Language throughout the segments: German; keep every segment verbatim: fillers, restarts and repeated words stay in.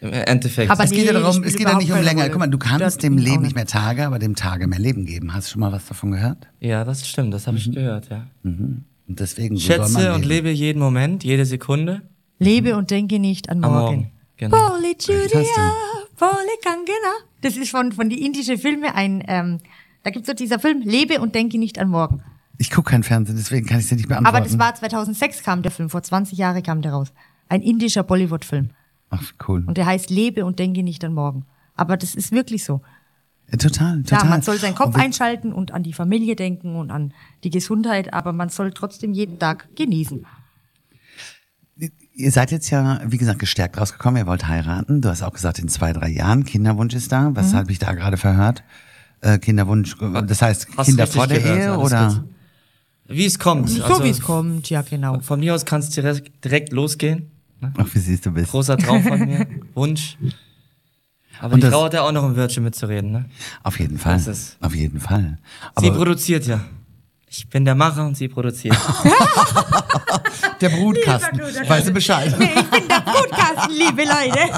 Im Endeffekt. Aber es nee, geht ja darum, spielt es geht ja nicht um überhaupt keine länger. Rolle. Guck mal, du kannst Das dem bin ich Leben auch nicht mehr Tage, aber dem Tage mehr Leben geben. Hast du schon mal was davon gehört? Ja, das stimmt, das habe ich gehört, ja. Mhm. Und deswegen, so soll man Schätze und leben. lebe jeden Moment, jede Sekunde Lebe und denke nicht an am morgen. Morgen. Genau. Poli Recht hast Julia, Poli Kangena. Das ist von, von die indischen Filmen ein, ähm, da gibt's so dieser Film, Lebe und denke nicht an morgen. Ich gucke kein Fernsehen, deswegen kann ich es dir nicht beantworten. Aber das war zweitausendsechs kam der Film, vor zwanzig Jahren kam der raus. Ein indischer Bollywood-Film. Ach, cool. Und der heißt Lebe und denke nicht an morgen. Aber das ist wirklich so. Ja, total, total. Ja, man soll seinen Kopf Und wir- einschalten und an die Familie denken und an die Gesundheit, aber man soll trotzdem jeden Tag genießen. Ihr seid jetzt ja, wie gesagt, gestärkt rausgekommen, ihr wollt heiraten. Du hast auch gesagt, in zwei, drei Jahren, Kinderwunsch ist da. Was Mhm. habe ich da gerade verhört? Äh, Kinderwunsch, das heißt Hast Kinder richtig vor der gehört, Ehe alles oder? gut. Wie es kommt. So also, wie es kommt, ja genau. Von mir aus kann es direkt, direkt losgehen. Ne? Ach, wie siehst du bist. Großer Traum von mir, Wunsch. Aber Und die das- Frau hat ja auch noch ein Wörtchen mitzureden, ne? Auf jeden Fall. Das ist- Auf jeden Fall. Sie Aber produziert ja. Ich bin der Macher und sie produziert. der Brutkasten, Lieber du, weißt du Bescheid? Nee, ich bin der Brutkasten, liebe Leute.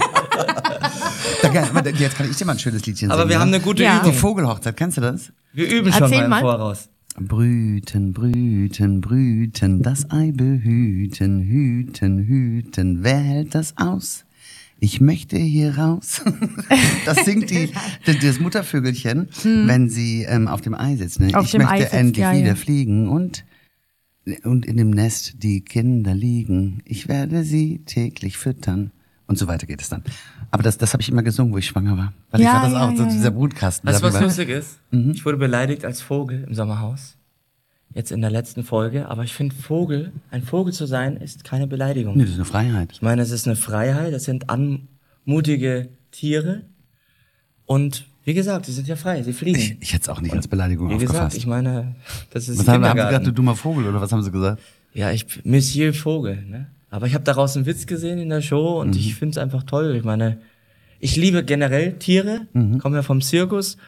Da kann- warte, Jetzt kann ich dir mal ein schönes Liedchen Aber singen. wir haben ne? eine gute Ja. Die Übung. Vogelhochzeit, kennst du das? Wir üben schon Erzähl mal im mal. Voraus. Brüten, brüten, brüten, das Ei behüten, hüten, hüten, wer hält das aus? Ich möchte hier raus. Das singt die, die das Muttervögelchen, wenn sie ähm, auf dem Ei sitzt. Ne? Auf ich dem möchte Ei sitzt, endlich ja, wieder ja. fliegen und, und in dem Nest die Kinder liegen. Ich werde sie täglich füttern. Und so weiter geht es dann. Aber das, das habe ich immer gesungen, wo ich schwanger war. Weil Ja, ich fand das ja, auch, so ja, dieser ja. Brutkasten. Weißt du, was darüber. lustig ist? Mhm. Ich wurde beleidigt als Vogel im Sommerhaus. Jetzt in der letzten Folge. Aber ich finde, Vogel, ein Vogel zu sein, ist keine Beleidigung. Nee, das ist eine Freiheit. Ich meine, es ist eine Freiheit. Das sind anmutige Tiere. Und wie gesagt, sie sind ja frei. Sie fliegen. Ich, ich hätte es auch nicht als Beleidigung wie gesagt, aufgefasst. ich meine, das ist Was haben, haben sie Kindergarten. gesagt, du dummer Vogel, oder was haben sie gesagt? Ja, ich Monsieur Vogel, ne? Aber ich habe daraus einen Witz gesehen in der Show und Mhm. ich finde es einfach toll. Ich meine, ich liebe generell Tiere, Mhm. komme ja vom Zirkus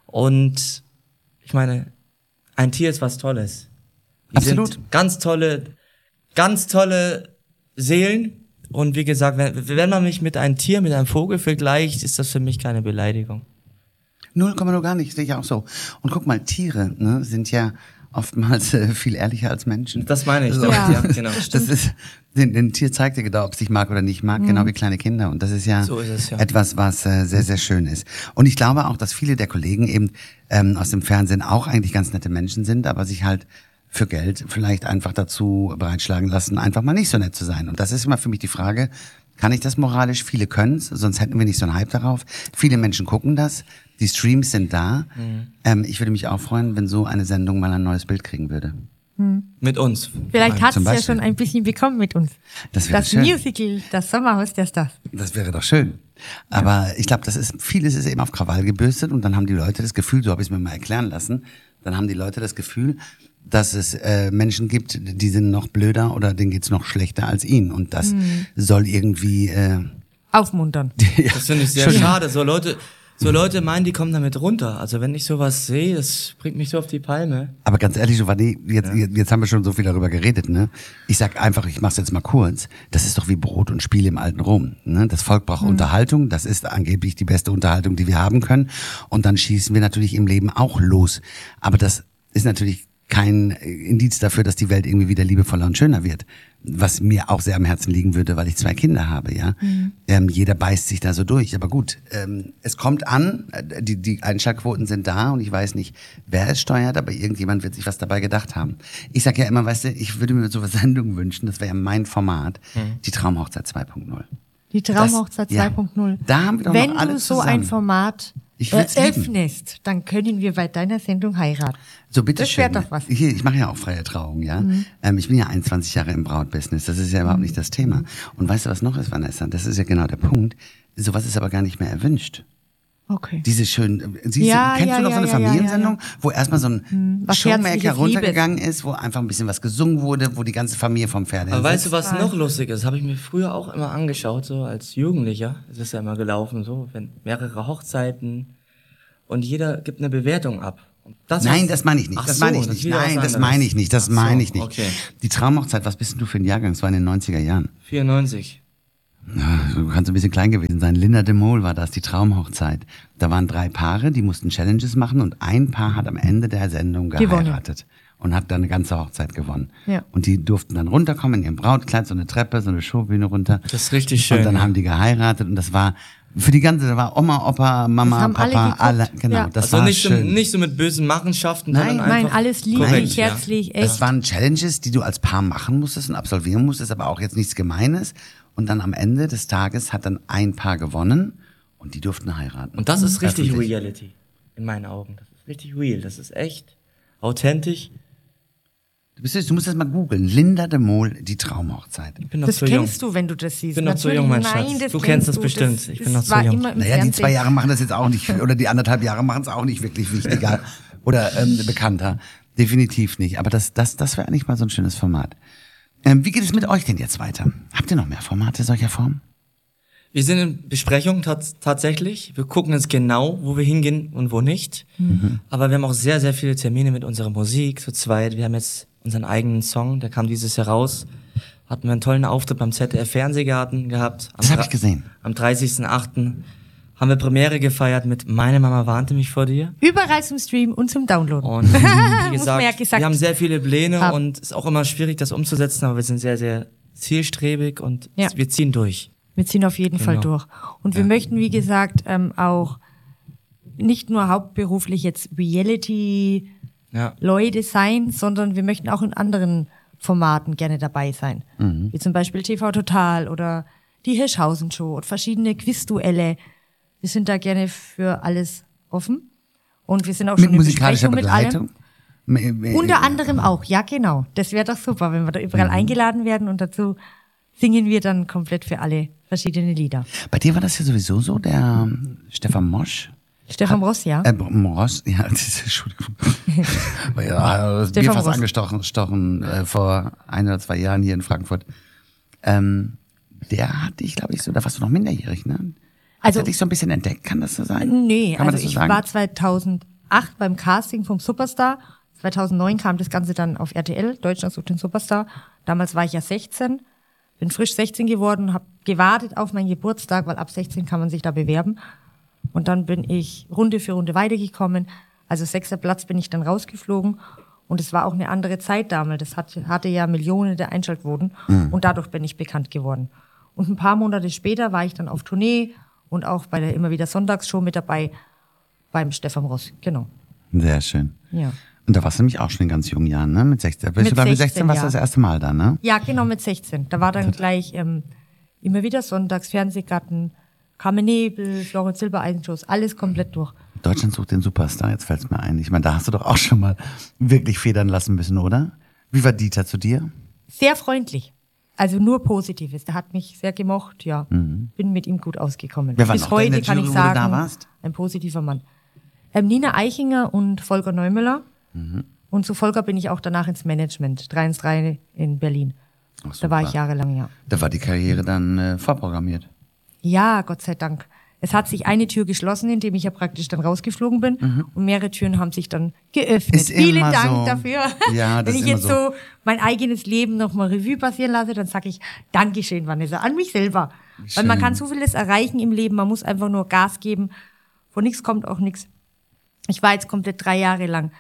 und ich meine, ein Tier ist was Tolles. Die Absolut. sind ganz tolle, ganz tolle Seelen und wie gesagt, wenn, wenn man mich mit einem Tier, mit einem Vogel vergleicht, ist das für mich keine Beleidigung. Null Komma nur gar nicht, sehe ich auch so. Und guck mal, Tiere ne, sind ja oftmals äh, viel ehrlicher als Menschen. Das meine ich. So. doch, Ja. ja, genau. Das ist, den, den Tier zeigt dir genau, ob es dich mag oder nicht mag, genau wie kleine Kinder. Und das ist ja, So ist es, ja. etwas, was äh, sehr, sehr schön ist. Und ich glaube auch, dass viele der Kollegen eben ähm, aus dem Fernsehen auch eigentlich ganz nette Menschen sind, aber sich halt für Geld vielleicht einfach dazu bereitschlagen lassen, einfach mal nicht so nett zu sein. Und das ist immer für mich die Frage, kann ich das moralisch? Viele können's, sonst hätten wir nicht so einen Hype darauf. Viele Menschen gucken das, die Streams sind da. Mhm. Ähm, ich würde mich auch freuen, wenn so eine Sendung mal ein neues Bild kriegen würde. Mit uns. Vielleicht hat Zum es ja Beispiel. schon ein bisschen bekommen mit uns. Das wäre Das schön. Musical, das Sommerhaus der Stars. Das wäre doch schön. Aber ich glaube, das ist, vieles ist eben auf Krawall gebürstet und dann haben die Leute das Gefühl, so habe ich es mir mal erklären lassen, dann haben die Leute das Gefühl, dass es äh, Menschen gibt, die sind noch blöder oder denen geht's noch schlechter als ihnen. Und das soll irgendwie... Äh, Aufmuntern. ja, Das finde ich sehr schade. So Leute, so Leute meinen, die kommen damit runter. Also wenn ich sowas sehe, das bringt mich so auf die Palme. aber ganz ehrlich, Giovanni, jetzt, jetzt haben wir schon so viel darüber geredet, ne? Ich sag einfach, ich mach's jetzt mal kurz. Das ist doch wie Brot und Spiel im alten Rom. Ne? Das Volk braucht Unterhaltung. Das ist angeblich die beste Unterhaltung, die wir haben können. Und dann schießen wir natürlich im Leben auch los. Aber das ist natürlich kein Indiz dafür, dass die Welt irgendwie wieder liebevoller und schöner wird. Was mir auch sehr am Herzen liegen würde, weil ich zwei Kinder habe, ja. Mhm. Ähm, jeder beißt sich da so durch. Aber gut, ähm, es kommt an, äh, die, die Einschaltquoten sind da und ich weiß nicht, wer es steuert, aber irgendjemand wird sich was dabei gedacht haben. Ich sag ja immer, weißt du, ich würde mir so eine Sendung wünschen, das wäre ja mein Format, Mhm. die Traumhochzeit zwei Punkt null. Die Traumhochzeit Das- ja. zwei Punkt null. Da haben wir doch Wenn noch alle du so zusammen. ein Format Ich will's lieben. eröffnest, dann können wir bei deiner Sendung heiraten. So, bitte Das schön. wär doch was. Hier, ich mache ja auch freie Trauung, ja. Ähm, ich bin ja einundzwanzig Jahre im Brautbusiness. Das ist ja überhaupt nicht das Thema. Und weißt du, was noch ist, Vanessa? Das ist ja genau der Punkt. Sowas ist aber gar nicht mehr erwünscht. Okay. Diese schönen, siehst Ja, du, kennst ja, du noch ja, so eine ja, ja, Familiensendung, ja, wo erstmal so ein was Showmaker Herzliches runtergegangen ist, wo einfach ein bisschen was gesungen wurde, wo die ganze Familie vom Pferd Aber weißt du, sitzt? was noch lustig ist? Habe ich mir früher auch immer angeschaut, so als Jugendlicher. Es ist ja immer gelaufen, so, wenn mehrere Hochzeiten und jeder gibt eine Bewertung ab. Und das Nein, was- das meine ich nicht. Ach Das so, meine ich das ist nicht. wieder was Nein, das anderes. meine ich nicht. Das Ach so, meine ich nicht. Okay. Die Traumhochzeit, was bist denn du für ein Jahrgang? Das war in den neunziger Jahren. vierundneunzig. Du kannst ein bisschen klein gewesen sein. Linda de Mol war das, die Traumhochzeit. Da waren drei Paare, die mussten Challenges machen und ein Paar hat am Ende der Sendung geheiratet. Gewonnen. Und hat dann eine ganze Hochzeit gewonnen. Ja. Und die durften dann runterkommen in ihrem Brautkleid, so eine Treppe, so eine Showbühne runter. Das ist richtig schön. Und dann ja. haben die geheiratet und das war für die ganze, da war Oma, Opa, Mama, Papa, alle, alle, genau, ja. das also war nicht schön. So, nicht so mit bösen Machenschaften, nein, sondern einfach nein, alles lieblich, herzlich, echt. Das waren Challenges, die du als Paar machen musstest und absolvieren musstest, aber auch jetzt nichts Gemeines. Und dann am Ende des Tages hat dann ein Paar gewonnen und die durften heiraten. Und das ist richtig Öffentlich. Reality, in meinen Augen. Das ist richtig real, das ist echt authentisch. Du, bist, du musst das mal googeln. Linda de Mol, die Traumhochzeit. Ich bin noch das zu kennst jung. Du, wenn du das siehst. Ich bin noch zu jung, mein Nein, Schatz. Du kennst das du. bestimmt. Das, ich bin noch zu jung. Naja, die zwei Jahre machen das jetzt auch nicht, oder die anderthalb Jahre machen es auch nicht wirklich wichtiger oder ähm, bekannter. Definitiv nicht. Aber das, das, das wäre eigentlich mal so ein schönes Format. Ähm, wie geht es mit euch denn jetzt weiter? Habt ihr noch mehr Formate solcher Form? Wir sind in Besprechung tats- tatsächlich. Wir gucken uns genau, wo wir hingehen und wo nicht. Mhm. Aber wir haben auch sehr, sehr viele Termine mit unserer Musik zu zweit. Wir haben jetzt unseren eigenen Song, der kam dieses Jahr raus. Hatten wir einen tollen Auftritt beim Z D F Fernsehgarten gehabt. Am das habe ich gesehen. Am dreißigsten achten haben wir Premiere gefeiert mit Meine Mama warnte mich vor dir. Überall zum Stream und zum Download. Und wie gesagt, ja gesagt, wir haben sehr viele Pläne haben. Und es ist auch immer schwierig, das umzusetzen, aber wir sind sehr, sehr zielstrebig und ja. wir ziehen durch. Wir ziehen auf jeden genau. Fall durch. Und wir ja. möchten, wie gesagt, ähm, auch nicht nur hauptberuflich jetzt Reality ja. Leute sein, sondern wir möchten auch in anderen Formaten gerne dabei sein. Mhm. Wie zum Beispiel T V Total oder die Hirschhausen Show und verschiedene Quizduelle. Wir sind da gerne für alles offen. Und wir sind auch schon mit in musikalischer Besprechung Begleitung? mit allem. Unter anderem auch, ja genau. Das wäre doch super, wenn wir da überall mhm. eingeladen werden und dazu singen wir dann komplett für alle verschiedene Lieder. Bei dir war das ja sowieso so, der Stefan Mosch. Stefan Ross, ja. Äh, Ross, ja, Entschuldigung. ja, mir fast Ross. angestochen stochen, äh, vor ein oder zwei Jahren hier in Frankfurt. Ähm, der hat dich, glaube ich, so, da warst du noch minderjährig, ne? Also, hat er dich so ein bisschen entdeckt, kann das so sein? Nee, kann man also das so ich sagen? war zweitausendacht beim Casting vom Superstar. zweitausendneun kam das Ganze dann auf R T L, Deutschland sucht den Superstar. Damals war ich ja sechzehn, bin frisch sechzehn geworden, habe gewartet auf meinen Geburtstag, weil ab sechzehn kann man sich da bewerben. Und dann bin ich Runde für Runde weitergekommen. Also sechster Platz bin ich dann rausgeflogen. Und es war auch eine andere Zeit damals. Das hatte, hatte ja Millionen der Einschaltquoten. Mhm. Und dadurch bin ich bekannt geworden. Und ein paar Monate später war ich dann auf Tournee und auch bei der immer wieder Sonntagsshow mit dabei beim Stefan Ross. Genau. Sehr schön. Ja. Und da warst du nämlich auch schon in ganz jungen Jahren, ne? Mit sechzehn. Bist mit du da mit sechzehn warst ja. du das erste Mal da, ne? Ja, genau, mit sechzehn. Da war dann das gleich ähm, immer wieder Sonntags, Fernsehgarten, Carmen Nebel, Florence Silbereisen-Shows, alles komplett durch. Deutschland sucht den Superstar, jetzt fällt's mir ein. Ich meine, da hast du doch auch schon mal wirklich federn lassen müssen, oder? Wie war Dieter zu dir? Sehr freundlich. Also nur Positives. Der hat mich sehr gemocht, ja. Mhm. Bin mit ihm gut ausgekommen. Wer war Bis noch heute in der kann Jury, ich sagen, wo du da warst? Ein positiver Mann. Ähm, Nina Eichinger und Volker Neumüller. Mhm. Und zu Volker bin ich auch danach ins Management, drei ins drei in Berlin. Ach, da war ich jahrelang, ja. Da war die Karriere dann äh, vorprogrammiert. Ja, Gott sei Dank. Es hat sich eine Tür geschlossen, indem ich ja praktisch dann rausgeflogen bin. Mhm. Und mehrere Türen haben sich dann geöffnet. Ist Vielen immer Dank so. dafür. Ja, das Wenn ich ist immer jetzt so. so mein eigenes Leben nochmal Revue passieren lasse, dann sage ich Dankeschön, Vanessa, an mich selber. Schön. Weil man kann so vieles erreichen im Leben, man muss einfach nur Gas geben. Von nichts kommt auch nichts. Ich war jetzt komplett drei Jahre lang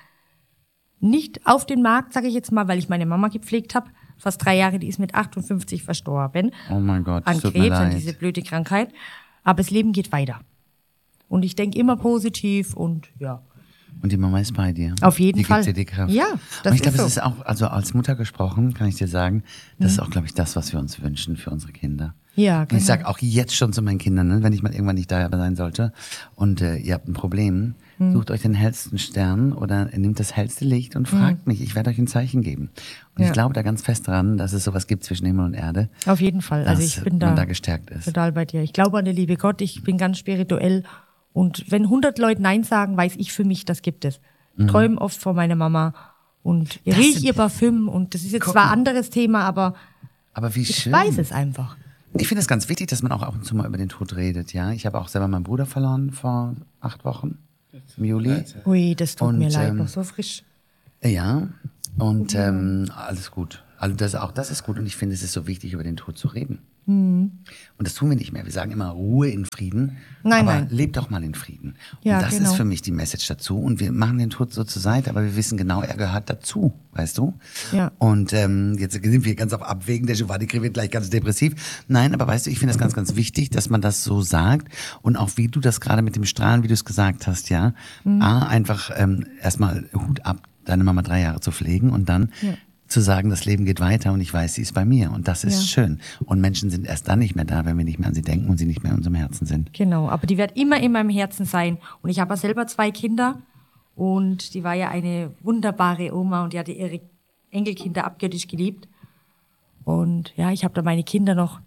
nicht auf den Markt, sage ich jetzt mal, weil ich meine Mama gepflegt habe. Fast drei Jahre, die ist mit achtundfünfzig verstorben. Oh mein Gott, an tut Krebs, mir leid. an diese blöde Krankheit. Aber das Leben geht weiter. Und ich denke immer positiv und ja. Und die Mama ist bei dir. Auf jeden die Fall. Gibt dir die Kraft. Ja, und das ich glaube, ist so. es ist auch, also als Mutter gesprochen, kann ich dir sagen, das mhm. ist auch, glaube ich, das, was wir uns wünschen für unsere Kinder. Ja, genau. Und ich sage auch jetzt schon zu meinen Kindern, ne, wenn ich mal irgendwann nicht da sein sollte und äh, ihr habt ein Problem, mhm. sucht euch den hellsten Stern oder nehmt das hellste Licht und fragt mhm. mich. Ich werde euch ein Zeichen geben. Und ja. ich glaube da ganz fest dran, dass es sowas gibt zwischen Himmel und Erde. Auf jeden Fall. Also ich bin da, da gestärkt ist. Total bei dir. Ich glaube an die liebe Gott. Ich bin ganz spirituell. Und wenn hundert Leute Nein sagen, weiß ich für mich, das gibt es. Ich mhm. träume oft von meiner Mama und riech ihr Parfüm. Und das ist jetzt zwar ein anderes Thema, aber, aber wie ich schön. weiß es einfach. Ich finde es ganz wichtig, dass man auch ab und zu mal über den Tod redet. Ja, ich habe auch selber meinen Bruder verloren vor acht Wochen im Juli. Ui, das tut und, mir leid, ähm, noch so frisch. Ja, und ähm, alles gut. Also das, auch das ist gut und ich finde, es ist so wichtig, über den Tod zu reden. Und das tun wir nicht mehr. Wir sagen immer Ruhe in Frieden. Nein, aber nein. lebt doch mal in Frieden. Ja, und das genau. ist für mich die Message dazu. Und wir machen den Tod so zur Seite, aber wir wissen genau, er gehört dazu, weißt du? Ja. Und ähm, jetzt sind wir ganz auf Abwägen. Der Giovanni wird gleich ganz depressiv. Nein, aber weißt du, ich finde das ganz, ganz wichtig, dass man das so sagt. Und auch wie du das gerade mit dem Strahlen, wie du es gesagt hast, ja. Mhm. A, einfach ähm, erstmal Hut ab, deine Mama drei Jahre zu pflegen und dann Ja. zu sagen, das Leben geht weiter und ich weiß, sie ist bei mir. Und das ist Ja. schön. Und Menschen sind erst dann nicht mehr da, wenn wir nicht mehr an sie denken und sie nicht mehr in unserem Herzen sind. Genau, aber die wird immer in meinem Herzen sein. Und ich habe ja selber zwei Kinder und die war ja eine wunderbare Oma und die hatte ihre Enkelkinder abgöttisch geliebt. Und ja, ich habe da meine Kinder noch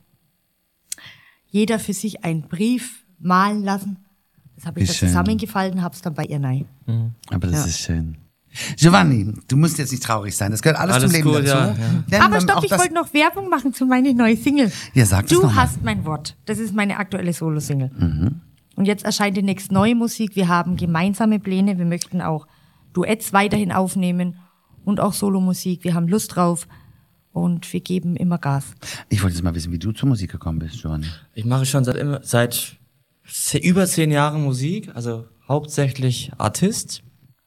jeder für sich einen Brief malen lassen. Das habe ich Wie da schön. zusammengefalten, habe es dann bei ihr rein. Aber das Ja. ist schön. Giovanni, du musst jetzt nicht traurig sein. Das gehört alles, Alles zum Leben gut, dazu. ja, ja. Denn Aber dann stopp, auch ich das- wollte noch Werbung machen zu meiner neuen Single. Ja, sag das Du noch mal. hast mein Wort. Das ist meine aktuelle Solo-Single. Und jetzt erscheint demnächst neue Musik. Wir haben gemeinsame Pläne. Wir möchten auch Duets weiterhin aufnehmen und auch Solomusik. Wir haben Lust drauf und wir geben immer Gas. Ich wollte jetzt mal wissen, wie du zur Musik gekommen bist, Giovanni. Ich mache schon seit immer, seit ze- über zehn Jahren Musik, also hauptsächlich Artist,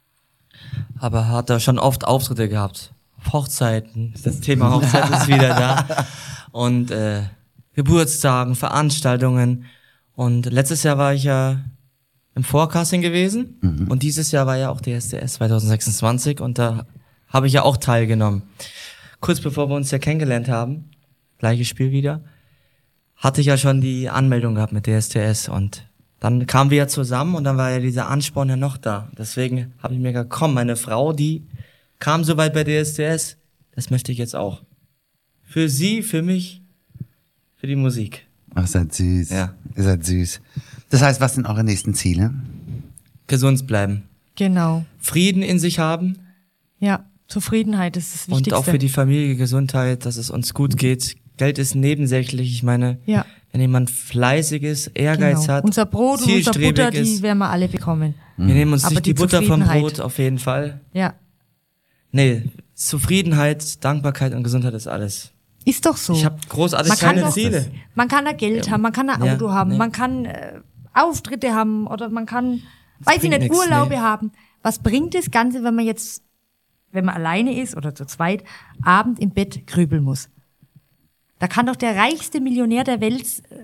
aber hat da schon oft Auftritte gehabt. Auf Hochzeiten, das Thema Hochzeit ist wieder da. Und äh, Geburtstagen, Veranstaltungen. Und letztes Jahr war ich ja im Forecasting gewesen und dieses Jahr war ja auch D S D S zwanzig sechsundzwanzig und da habe ich ja auch teilgenommen. Kurz bevor wir uns ja kennengelernt haben, gleiches Spiel wieder, hatte ich ja schon die Anmeldung gehabt mit D S T S und dann kamen wir ja zusammen und dann war ja dieser Ansporn ja noch da. Deswegen habe ich mir gedacht, komm, meine Frau, die kam so weit bei D S T S, das möchte ich jetzt auch. Für sie, für mich, für die Musik. Ach, seid süß. Ja. Ihr seid süß. Das heißt, was sind eure nächsten Ziele? Gesund bleiben. Genau. Frieden in sich haben Ja, Zufriedenheit ist das und Wichtigste. auch für die Familie Gesundheit, dass es uns gut geht. Geld ist nebensächlich. Ich meine, Ja. wenn jemand fleißig ist, Ehrgeiz Genau. hat, Unser Brot und unser zielstrebig Butter, die ist. werden wir alle bekommen. Wir nehmen uns Aber nicht die die Butter vom Zufriedenheit. Brot, auf jeden Fall. Ja. Nee, Zufriedenheit, Dankbarkeit und Gesundheit ist alles. Ist doch so. Ich habe großartig Man kann keine doch- Ziele. Man kann da Geld haben, man kann ein Ja, Auto haben, nee. man kann äh, Auftritte haben oder man kann, weiß ich bringt nicht, nix, Urlaube nee. haben. Was bringt das Ganze, wenn man jetzt, wenn man alleine ist oder zu zweit, abend im Bett grübeln muss? Da kann doch der reichste Millionär der Welt äh,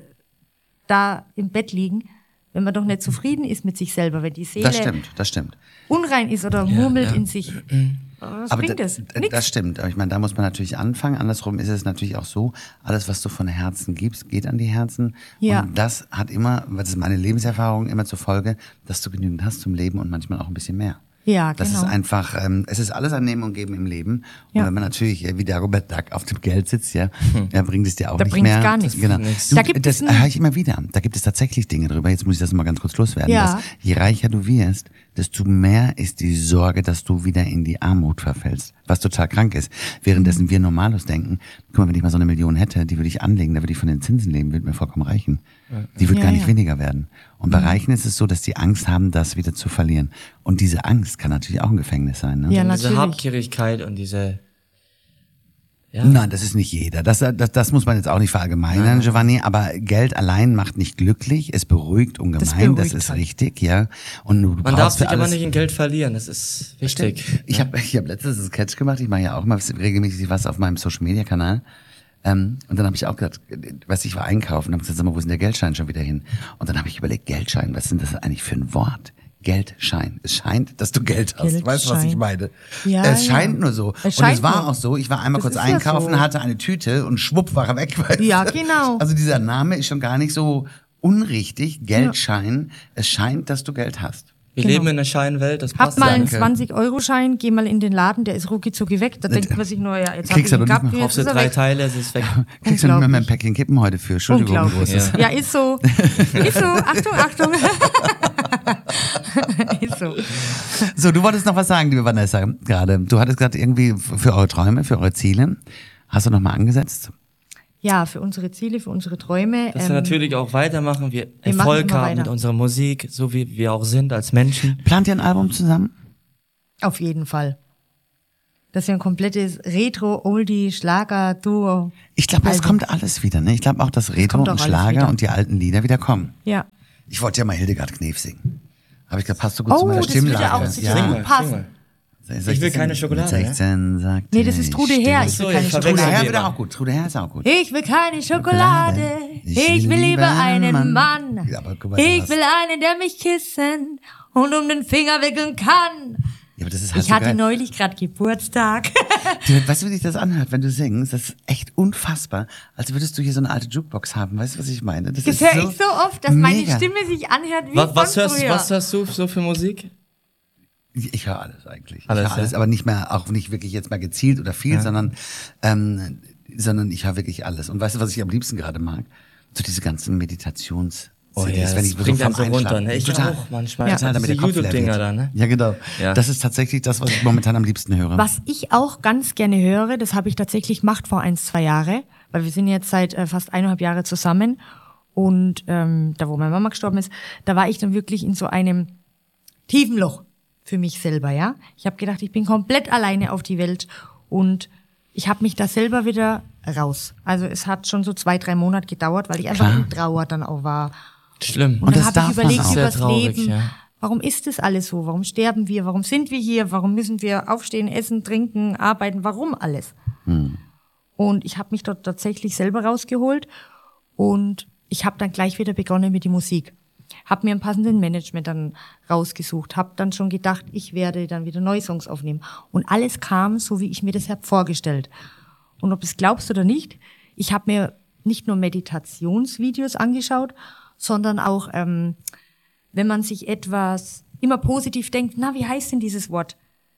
da im Bett liegen, wenn man doch nicht zufrieden ist mit sich selber, wenn die Seele Das stimmt, das stimmt. unrein ist oder murmelt ja. in sich. Was Aber bringt da- das? da- Nix. das stimmt. Aber ich meine, da muss man natürlich anfangen. Andersrum ist es natürlich auch so, alles, was du von Herzen gibst, geht an die Herzen. Ja. Und das hat immer, das ist meine Lebenserfahrung, immer zur Folge, dass du genügend hast zum Leben und manchmal auch ein bisschen mehr. Ja, Das genau. ist einfach, ähm, es ist alles ein Nehmen und Geben im Leben. Und Ja. wenn man natürlich, äh, wie der Robert Duck auf dem Geld sitzt, ja, ja bringt es dir auch Da nicht bringt's mehr. gar nichts. Genau. Nichts. Du, Da gibt das es ein- höre ich immer wieder. Da gibt es tatsächlich Dinge drüber. Jetzt muss ich das mal ganz kurz loswerden. Ja. Dass, je reicher du wirst, desto mehr ist die Sorge, dass du wieder in die Armut verfällst. Was total krank ist. Währenddessen wir Normalos denken, guck mal, wenn ich mal so eine Million hätte, die würde ich anlegen, da würde ich von den Zinsen leben, würde mir vollkommen reichen. Die wird Ja, gar nicht ja. weniger werden. Und bei Reichen ist es so, dass die Angst haben, das wieder zu verlieren. Und diese Angst kann natürlich auch ein Gefängnis sein. Ne? Ja, Und natürlich. diese Habgierigkeit und diese, ja, Nein, das ist nicht jeder. Das, das, das muss man jetzt auch nicht verallgemeinern, Giovanni. Aber Geld allein macht nicht glücklich. Es beruhigt ungemein. Das, beruhigt ist halt. richtig, ja. Und du man brauchst darf für sich aber alles- nicht in Geld verlieren, das ist wichtig. Ich habe ich hab letztens einen Sketch gemacht. Ich mache ja auch mal regelmäßig was auf meinem Social Media Kanal. Ähm, und dann habe ich auch gedacht, was ich war einkaufen und habe gesagt, sag mal, wo ist denn der Geldschein schon wieder hin? Und dann habe ich überlegt, Geldschein, was ist denn das eigentlich für ein Wort? Geldschein. Es scheint, dass du Geld hast. Geldschein. Weißt du, was ich meine? Ja, es ja. scheint nur so. Es und scheint es war nur. auch so. Ich war einmal Das kurz ist ja einkaufen, so. hatte eine Tüte und schwupp war er weg. Weißt du? Ja, genau. Also dieser Name ist schon gar nicht so unrichtig. Geldschein. Es scheint, dass du Geld hast. Wir Genau. leben in einer Scheinwelt, das Hab passt mal ja einen nicht. Danke. zwanzig-Euro-Schein, geh mal in den Laden, der ist rucki-zucki weg. Da denkt man sich nur, ja, jetzt hab ich Kriegst du ihn doch nicht gehabt, mehr. jetzt Kaufst du ist er drei weg. Teile, es ist weg. Kriegst du nicht mehr ein Unglaublich. Päckchen Kippen heute für? Entschuldigung, Unglaublich. großes. Ja. Ja, ist so. Ist so. Achtung, Achtung. Ist so. So, du wolltest noch was sagen, liebe Vanessa, gerade. Du hattest gerade irgendwie für eure Träume, für eure Ziele. Hast du noch mal angesetzt? Ja, für unsere Ziele, für unsere Träume. Dass ähm, wir natürlich auch weitermachen, wir, wir machen Erfolg immer haben weiter. mit unserer Musik, so wie wir auch sind als Menschen. Plant ihr ein Album zusammen? Auf jeden Fall. dass wir ein komplettes Retro-Oldie-Schlager-Duo. Ich glaube, das Also- kommt alles wieder. Ne? Ich glaube auch, dass Retro kommt auch und alles Schlager wieder. und die alten Lieder wieder kommen. Ja. Ich wollte ja mal Hildegard Knef singen. Aber ich glaube, passt so gut Oh, zu meiner das würde Stimmlage. auch zu dir ja. gut passen. Soll Ich will das keine singen? Schokolade, Mit sechzehn sagt Nee, das ist ich, Trude still. her. Ich So, will keine ich Trude verwechsel Schokolade. Herr die wird immer. auch gut. Trude Herr ist auch gut. Ich will keine Schokolade. Ich will lieber einen Mann. Ja, aber guck mal, du Ich hast- will einen, der mich kissen und um den Finger wickeln kann. Ja, aber das ist halt Ich so hatte geil. neulich gerade Geburtstag. Du, weißt du, wie sich das anhört, wenn du singst? Das ist echt unfassbar. Als würdest du hier so eine alte Jukebox haben. Weißt du, was ich meine? Das, Das ist höre ich so oft, dass meine mega. Stimme sich anhört wie Was, was, von hörst, früher. was hörst du so für Musik? Ich, ich höre alles eigentlich. Alles, ich höre alles, ja? aber nicht mehr, auch nicht wirklich jetzt mal gezielt oder viel, sondern, ähm, sondern ich höre wirklich alles. Und weißt du, was ich am liebsten gerade mag? So diese ganzen Meditations- Oh ja, C Ds, wenn das ich bringt so einen vom so runter, Einschlafen- ne? Ich total, auch manchmal. Ja. Total, damit Diese der Kopf leer YouTube-Dinger wird. da, ne? Ja, genau. Ja. Das ist tatsächlich das, was ich momentan am liebsten höre. Was ich auch ganz gerne höre, das habe ich tatsächlich gemacht vor ein, zwei Jahre, weil wir sind jetzt seit äh, fast eineinhalb Jahre zusammen und ähm, da, wo meine Mama gestorben ist, da war ich dann wirklich in so einem tiefen Loch für mich selber, ja. Ich habe gedacht, ich bin komplett alleine auf die Welt und ich habe mich da selber wieder raus. Also es hat schon so zwei, drei Monate gedauert, weil ich einfach Klar. in Trauer dann auch war. Schlimm. Und, Und dann das habe darf ich man überlegt auch. übers Sehr traurig, Leben, ja. warum ist das alles so? Warum sterben wir? Warum sind wir hier? Warum müssen wir aufstehen, essen, trinken, arbeiten? Warum alles? Hm. Und ich habe mich dort tatsächlich selber rausgeholt und ich habe dann gleich wieder begonnen mit der Musik. Habe mir einen passenden Management dann rausgesucht, habe dann schon gedacht, ich werde dann wieder neue Songs aufnehmen. Und alles kam so, wie ich mir das habe vorgestellt. Und ob du es glaubst oder nicht, ich habe mir nicht nur Meditationsvideos angeschaut, sondern auch, ähm, wenn man sich etwas immer positiv denkt, na, wie heißt denn dieses Wort?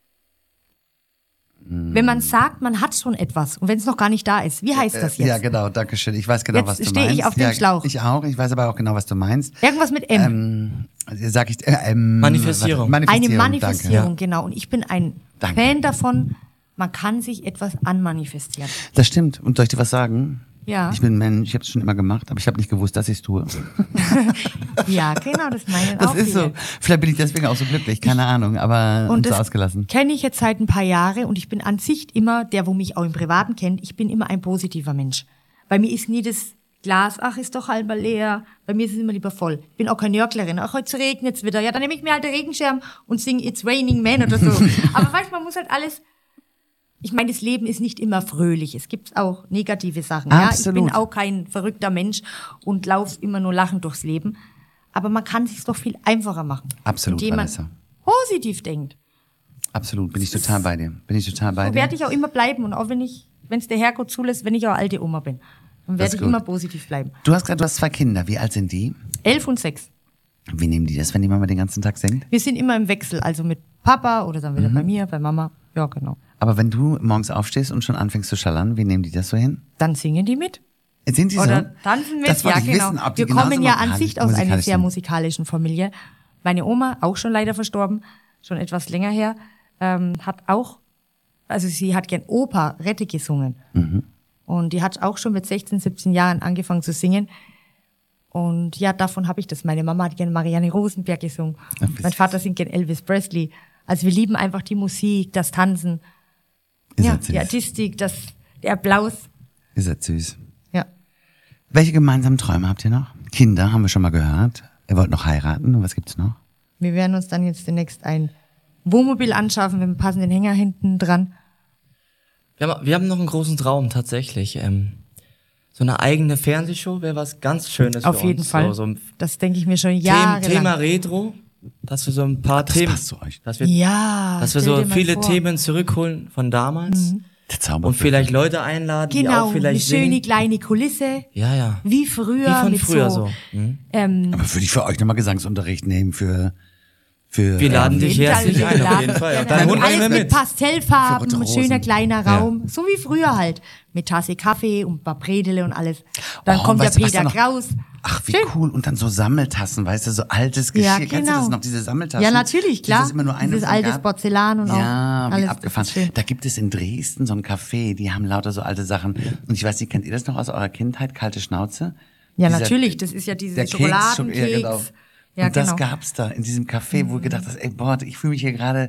Wenn man sagt, man hat schon etwas und wenn es noch gar nicht da ist, wie heißt das jetzt? Ja, genau, danke schön. Ich weiß genau, Jetzt was du stehe meinst. ich auf dem ja, Schlauch. Ich auch, ich weiß aber auch genau, was du meinst. Irgendwas mit M. Ähm, sag ich, äh, ähm, Manifestierung. warte, Eine Manifestierung, Manifestierung, danke. genau. Und ich bin ein Danke. Fan davon, man kann sich etwas anmanifestieren. Das stimmt. Und soll ich dir was sagen? Ja. Ich bin ein Mensch, ich habe es schon immer gemacht, aber ich habe nicht gewusst, dass ich es tue. Ja, genau, das meinen Das auch ist viele. so. Vielleicht bin ich deswegen auch so glücklich, keine Ahnung, aber Und und so das ausgelassen. kenne ich jetzt seit ein paar Jahren und ich bin an sich immer, der, wo mich auch im Privaten kennt, ich bin immer ein positiver Mensch. Bei mir ist nie das Glas, ach, ist doch halber leer. Bei mir ist es immer lieber voll. Ich bin auch keine Nörglerin. Ach, heute regnet es wieder. Ja, dann nehme ich mir halt den Regenschirm und singe It's Raining Man oder so. Aber weißt du, man muss halt alles... Ich meine, das Leben ist nicht immer fröhlich. Es gibt auch negative Sachen. Ja, ich Absolut. bin auch kein verrückter Mensch und laufe immer nur lachend durchs Leben. Aber man kann es sich doch viel einfacher machen. Absolut, indem man Vanessa. positiv denkt. Absolut, bin ich total bei dir. Bin ich total bei So dir. werde ich auch immer bleiben. Und auch wenn ich, wenn es der Herrgott zulässt, wenn ich auch alte Oma bin, dann Das werde ist ich gut. immer positiv bleiben. Du hast gerade, du hast zwei Kinder. Wie alt sind die? Elf und sechs. Wie nehmen die das, wenn die Mama den ganzen Tag singt? Wir sind immer im Wechsel. Also mit Papa oder dann wieder Mhm. bei mir, bei Mama. Ja, genau. Aber wenn du morgens aufstehst und schon anfängst zu schallern, wie nehmen die das so hin? Dann singen die mit. Sind die Oder so? tanzen mit. Das wollte Ja, ich genau. wissen, ob die Wir genauso kommen ja an musikalisch- sich aus einer musikalisch sehr sind. musikalischen Familie. Meine Oma, auch schon leider verstorben, schon etwas länger her, ähm, hat auch, also sie hat gern Oper, Rette gesungen. Mhm. Und die hat auch schon mit sechzehn, siebzehn Jahren angefangen zu singen. Und ja, davon habe ich das. Meine Mama hat gern Marianne Rosenberg gesungen. Ach, wie Mein süß. Vater singt gern Elvis Presley. Also wir lieben einfach die Musik, das Tanzen, Ihr ja, seid süß. die Artistik, das, der Applaus. Ihr seid süß. Ja. Welche gemeinsamen Träume habt ihr noch? Kinder, haben wir schon mal gehört. Ihr wollt noch heiraten. Und was gibt's noch? Wir werden uns dann jetzt demnächst ein Wohnmobil anschaffen mit einem passenden Hänger hinten dran. Wir haben, wir haben noch einen großen Traum tatsächlich. Ähm, so eine eigene Fernsehshow wäre was ganz Schönes Auf für jeden uns. Fall. So, so ein Das denke ich mir schon Thema, jahrelang. Thema Retro, dass wir so ein paar Das Themen, passt zu euch. dass wir, Ja. dass wir stell so dir mal viele vor. Themen zurückholen von damals Der Zauber. und vielleicht Leute einladen, die Genau, auch eine vielleicht schöne singen. kleine Kulisse. Ja, ja. Wie früher. Wie von mit früher so. so. Mhm. Ähm, Aber würde ich für euch nochmal Gesangsunterricht nehmen für, für, Wir laden ähm, dich jeden herzlich Fall ein, auf geladen. jeden Fall. Ja, Und deinen und Hund nehmen alles wir mit mit. Pastellfarben, Für ein rote schöner Rosen. kleiner Ja. Raum. So wie früher halt. Mit Tasse Kaffee und ein paar Bredele und alles. Dann Oh, kommt der weißt du, was Peter da noch- Kraus. Ach, wie Schön. cool. Und dann so Sammeltassen, weißt du, so altes Geschirr. Ja, Kennst du genau. das noch, diese Sammeltaschen? Ja, natürlich, klar. Dieses immer nur eine Dieses von altes gab? Porzellan und auch ja, wie alles, das abgefahren. ist schön. Da gibt es in Dresden so ein Café, die haben lauter so alte Sachen. Und ich weiß nicht, kennt ihr das noch aus eurer Kindheit? Kalte Schnauze? Ja, Dieser- natürlich. Das ist ja diese der Keks, Schokoladenkeks. ja, genau. Ja, und das genau. gab's da in diesem Café, wo du gedacht hast, ey, boah, ich fühle mich hier gerade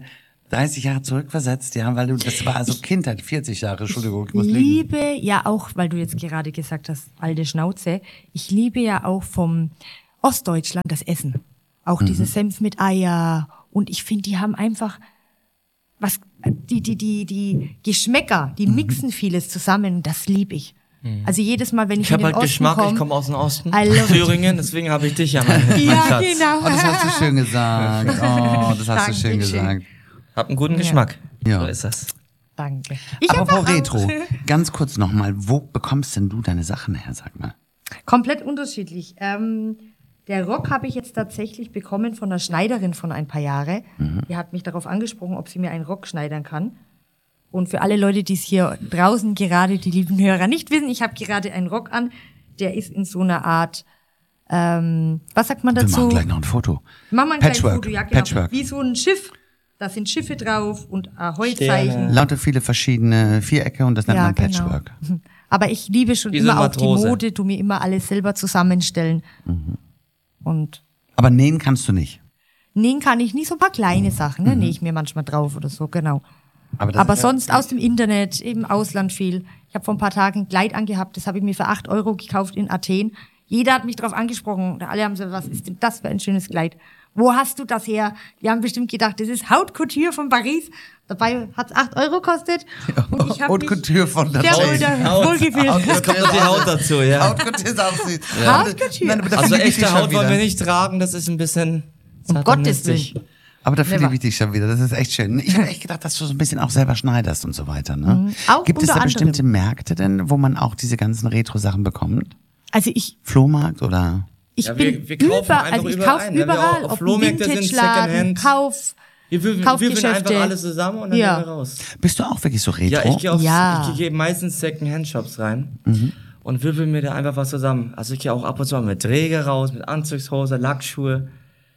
dreißig Jahre zurückversetzt, ja, weil du, das war also Kindheit, vierzig Jahre, Entschuldigung. Ich muss Ich lügen. liebe ja auch, weil du jetzt gerade gesagt hast, alte Schnauze, ich liebe ja auch vom Ostdeutschland das Essen. Auch mhm. diese Senf mit Eier. Und ich finde, die haben einfach was, die, die, die, die Geschmäcker, die mixen vieles zusammen. Das liebe ich. Also jedes Mal, wenn ich, Ich in habe den halt Osten Geschmack, komm, ich komme aus dem Osten, I love it. Thüringen, deswegen habe ich dich ja, mein, mein Ja, Schatz. genau. Oh, das hast du schön gesagt. Oh, das hast du schön Dankeschön. gesagt. Hab einen guten Geschmack. Ja. So ist das. Danke. Ich hab Apropos auch- Retro, ganz kurz nochmal, wo bekommst denn du deine Sachen her, sag mal? Komplett unterschiedlich. Ähm, der Rock habe ich jetzt tatsächlich bekommen von einer Schneiderin von ein paar Jahren. Mhm. Die hat mich darauf angesprochen, ob sie mir einen Rock schneidern kann. Und für alle Leute, die es hier draußen gerade, die lieben Hörer, nicht wissen, ich habe gerade einen Rock an, der ist in so einer Art, ähm, was sagt man Wir dazu? machen gleich noch ein Foto. Machen wir ein kleines Patchwork. Foto, ja genau. Patchwork. Wie so ein Schiff. Da sind Schiffe drauf und Sterne. Ahoi-Zeichen. Lauter viele verschiedene Vierecke und das nennt Ja, man genau. Patchwork. Aber ich liebe schon Wie so immer ein auch die Matrose. Mode, tu mir immer alles selber zusammenstellen. Und Aber nähen kannst du nicht. nähen kann ich nicht, so ein paar kleine Sachen, ne, nähe ich mir manchmal drauf oder so, genau. Aber, das Aber ist ja- sonst aus dem Internet, im Ausland viel. Ich habe vor ein paar Tagen ein Kleid angehabt, das habe ich mir für acht Euro gekauft in Athen. Jeder hat mich darauf angesprochen. Alle haben gesagt, was ist denn das für ein schönes Kleid? Wo hast du das her? Die haben bestimmt gedacht, das ist Haute Couture von Paris. Dabei hat es acht Euro gekostet. Und ich habe Haute Couture von der der Haut. Haut Haut. wohlgefühlt. Jetzt kommt noch die Haut dazu, ja. Haute Couture ist auch süß. Haute Couture. Nein, aber da Also verliebe ich dich echte schon Haut wollen wieder. wir nicht tragen, das ist ein bisschen Um Gottes satanistisch. Willen. Aber da verliebe Never. ich dich schon wieder. Das ist echt schön. Ich habe echt gedacht, dass du so ein bisschen auch selber schneiderst und so weiter. Ne? Auch Gibt es da unter bestimmte anderem. Märkte denn, wo man auch diese ganzen Retro-Sachen bekommt? Also ich, Flohmarkt oder? ich Ja, bin wir- wir kaufen über, einfach also ich überall kaufe ein. Ja, wir überall, auch auf ob ein Flohmärkte sind, Vintage-Laden, Secondhand. Kauf, Wir würfeln, wir würfeln Kaufgeschäfte. einfach alles zusammen und dann Ja. gehen wir raus. Bist du auch wirklich so retro? Ja, ich gehe Ja. ich gehe meistens Second-Hand-Shops rein Mhm. und würfel mir da einfach was zusammen. Also ich gehe auch ab und zu mal mit Träger raus, mit Anzugshose, Lackschuhe,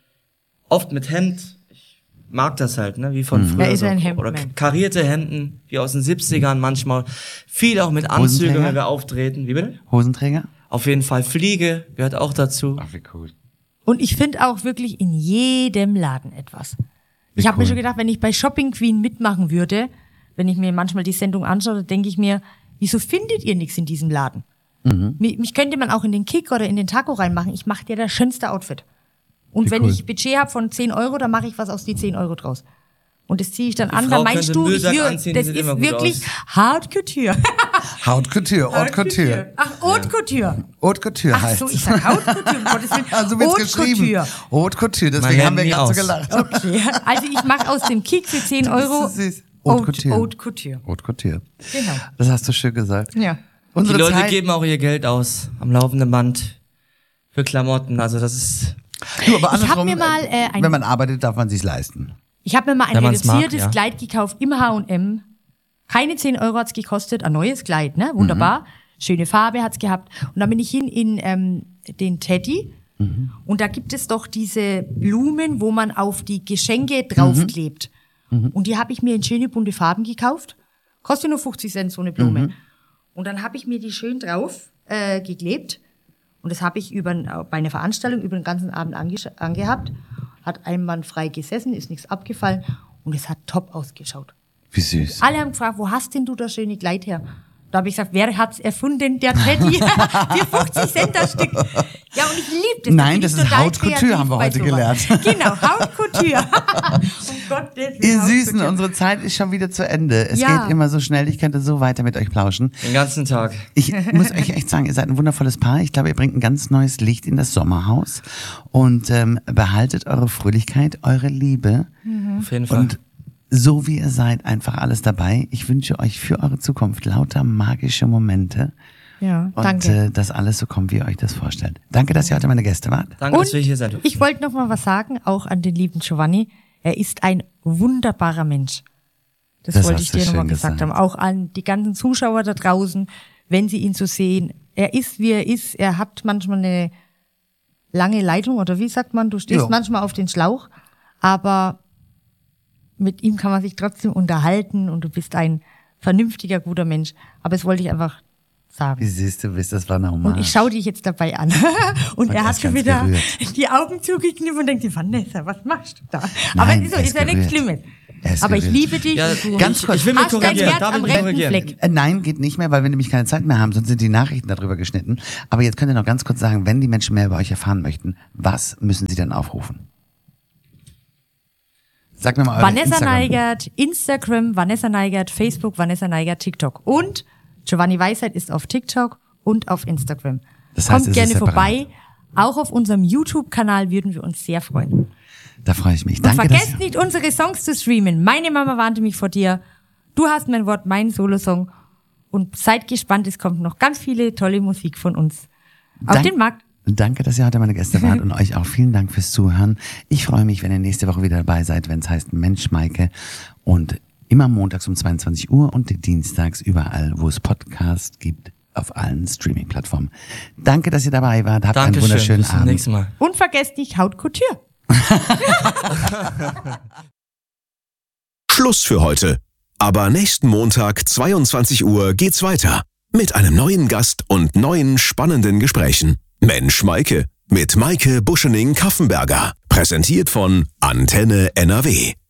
oft mit Hemd. Ich mag das halt, ne, wie von Mhm. früher. Er ist so. ein Hemdman. Oder karierte Hemden, wie aus den siebzigern manchmal. Viel auch mit Anzügen, Hosenträger? wenn wir auftreten. Wie bitte? Hosenträger? Auf jeden Fall Fliege gehört auch dazu. Ach, wie cool. Und ich finde auch wirklich in jedem Laden etwas. Ich habe cool. mir schon gedacht, wenn ich bei Shopping Queen mitmachen würde, wenn ich mir manchmal die Sendung anschaue, denke ich mir, wieso findet ihr nichts in diesem Laden? Mhm. Mich, mich könnte man auch in den Kick oder in den Taco reinmachen. Ich mache dir das schönste Outfit. Und Wie wenn cool. ich Budget habe von zehn Euro, dann mache ich was aus die zehn Euro draus. Und das ziehe ich dann an. Frau Dann meinst könnte du, einen ich Müllsack will, anziehen, die das sieht ist immer gut wirklich aus. Haute Couture. Haute Couture, Haute Couture. Ach, Haute Couture. Haute Couture Ach heißt so, ich sag Haute Couture. Um Gottes Willen. Also wird's Haute geschrieben. Couture. Haute Couture, Man deswegen lernt haben wir nie gerade so aus. gelacht. Okay, also ich mache aus dem Kick für zehn Euro Das ist süß. Haute Couture. Haute Couture. Haute Couture. Genau. Das hast du schön gesagt. Ja. Die Unsere Leute Zeit, geben auch ihr Geld aus am laufenden Band für Klamotten. Also das ist du, aber Ich hab andersrum, mir mal, äh, ein- wenn man arbeitet, darf man sich's leisten. Ich habe mir mal ein Wenn man's reduziertes mag, ja. Kleid gekauft im H und M. Keine zehn Euro hat's gekostet, ein neues Kleid, ne? Wunderbar. Schöne Farbe hat's gehabt. Und dann bin ich hin in ähm, den Teddy. Und da gibt es doch diese Blumen, wo man auf die Geschenke draufklebt. Und die habe ich mir in schöne bunte Farben gekauft. Kostet nur fünfzig Cent so eine Blume. Und dann habe ich mir die schön drauf äh, geklebt. Und das habe ich über, bei einer Veranstaltung über den ganzen Abend ange- angehabt. Hat einwandfrei gesessen, ist nichts abgefallen. Und es hat top ausgeschaut. Wie süß. Alle haben gefragt, wo hast denn du das schöne Kleid her? Da habe ich gesagt, wer hat's erfunden? Der Teddy. Für fünfzig Cent das Stück. Ja, und ich liebe das. Nein, Da bin das ich ist total Haute Couture, kreativ haben wir bei heute sowas. gelernt. Genau, Haute Couture. um Gottes Willen, Ihr Haute Süßen, Couture. unsere Zeit ist schon wieder zu Ende. Es Ja. geht immer so schnell, ich könnte so weiter mit euch plauschen. den ganzen Tag. Ich muss euch echt sagen, ihr seid ein wundervolles Paar. Ich glaube, ihr bringt ein ganz neues Licht in das Sommerhaus und ähm, behaltet eure Fröhlichkeit, eure Liebe Auf jeden Fall. und so wie ihr seid, einfach alles dabei. Ich wünsche euch für eure Zukunft lauter magische Momente Ja, und danke. äh, dass alles so kommt, wie ihr euch das vorstellt. Danke, dass ihr heute meine Gäste wart. Danke, dass Und wir hier sein durften. ich wollte noch mal was sagen, auch an den lieben Giovanni. Er ist ein wunderbarer Mensch. Das, Das wollte hast ich du dir noch mal schön gesagt gesagt. haben. Auch an die ganzen Zuschauer da draußen, wenn sie ihn so sehen. Er ist, wie er ist. Er hat manchmal eine lange Leitung, oder wie sagt man? Du stehst Ja. manchmal auf den Schlauch, aber mit ihm kann man sich trotzdem unterhalten und du bist ein vernünftiger, guter Mensch. Aber das wollte ich einfach Wie sagen. süß du bist, das war normal. Und ich schaue dich jetzt dabei an. Und, Und er er hat ist schon ganz wieder gerührt. die Augen zugeknippt und denkt, Vanessa, was machst du da? Aber Nein, so er ist ja nichts gerührt. Schlimmes. Aber ich wild. liebe dich. Ja, du ganz kurz. Ich will mich hast dein korrigieren. Herz Darf ich am mich rechten korrigieren? Fleck. Äh, Nein, geht nicht mehr, weil wir nämlich keine Zeit mehr haben, sonst sind die Nachrichten darüber geschnitten. Aber jetzt könnt ihr noch ganz kurz sagen, wenn die Menschen mehr über euch erfahren möchten, was müssen sie denn aufrufen? Sag mir mal eure Vanessa Instagram. Neigert, Instagram, Vanessa Neigert, Facebook, Vanessa Neigert, TikTok. Und Giovanni Weisheit ist auf TikTok und auf Instagram. Das heißt, Kommt es gerne ist separat. vorbei. Auch auf unserem YouTube-Kanal würden wir uns sehr freuen. Da freue ich mich. Und Danke, vergesst dass, nicht, unsere Songs zu streamen. Meine Mama warnte mich vor dir. Du hast mein Wort, mein Solosong. Und seid gespannt, es kommt noch ganz viele tolle Musik von uns auf Dank- den Markt. Danke, dass ihr heute meine Gäste wart und euch auch vielen Dank fürs Zuhören. Ich freue mich, wenn ihr nächste Woche wieder dabei seid, wenn es heißt Mensch Maike. Und immer montags um zweiundzwanzig Uhr und dienstags überall, wo es Podcasts gibt, auf allen Streaming-Plattformen. Danke, dass ihr dabei wart. Habt einen Dankeschön. wunderschönen Bis zum Abend. nächsten Mal. Und vergesst nicht Haute Couture. Schluss für heute. Aber nächsten Montag, zweiundzwanzig Uhr, geht's weiter. Mit einem neuen Gast und neuen spannenden Gesprächen. Mensch Maike. Mit Maike Buschening-Kaffenberger. Präsentiert von Antenne N R W.